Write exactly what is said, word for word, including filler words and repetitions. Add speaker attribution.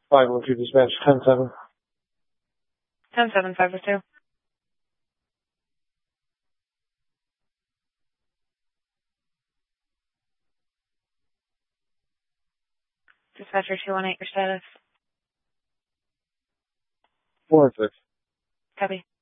Speaker 1: five oh two dispatch, ten seven.
Speaker 2: ten seven, five oh two. Dispatcher two one eight, your status.
Speaker 1: four six.
Speaker 2: Copy.